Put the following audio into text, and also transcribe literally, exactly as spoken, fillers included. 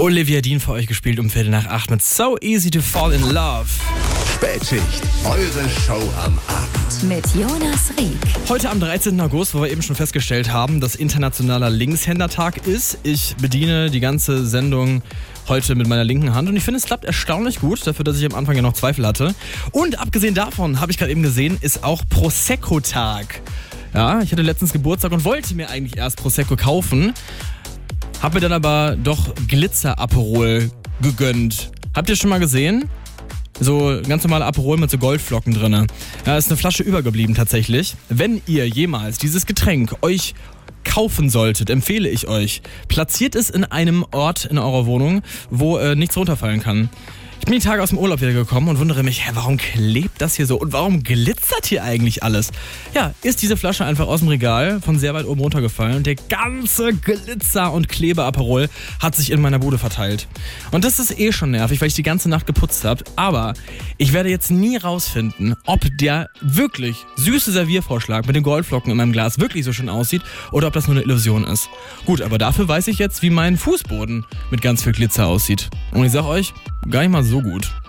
Olivia Dean für euch gespielt um Viertel nach acht mit So Easy to Fall in Love. Spätschicht, eure Show am Abend. Mit Jonas Rieck. Heute am dreizehnten August, wo wir eben schon festgestellt haben, dass internationaler Linkshändertag ist. Ich bediene die ganze Sendung heute mit meiner linken Hand und ich finde, es klappt erstaunlich gut, dafür, dass ich am Anfang ja noch Zweifel hatte. Und abgesehen davon, habe ich gerade eben gesehen, ist auch Prosecco-Tag. Ja, ich hatte letztens Geburtstag und wollte mir eigentlich erst Prosecco kaufen, habe mir dann aber doch Glitzer-Aperol gegönnt. Habt ihr schon mal gesehen? So ganz normale Aperol mit so Goldflocken drin. Ja, ist eine Flasche übergeblieben tatsächlich. Wenn ihr jemals dieses Getränk euch kaufen solltet, empfehle ich euch, platziert es in einem Ort in eurer Wohnung, wo äh, nichts runterfallen kann. Ich bin die Tage aus dem Urlaub wieder gekommen und wundere mich, hä, warum klebt das hier so und warum glitzert hier eigentlich alles? Ja, ist diese Flasche einfach aus dem Regal von sehr weit oben runtergefallen und der ganze Glitzer- und Kleber-Aperol hat sich in meiner Bude verteilt. Und das ist eh schon nervig, weil ich die ganze Nacht geputzt habe, aber ich werde jetzt nie rausfinden, ob der wirklich süße Serviervorschlag mit den Goldflocken in meinem Glas wirklich so schön aussieht oder ob das nur eine Illusion ist. Gut, aber dafür weiß ich jetzt, wie mein Fußboden mit ganz viel Glitzer aussieht. Und ich sag euch, gar nicht mal so gut.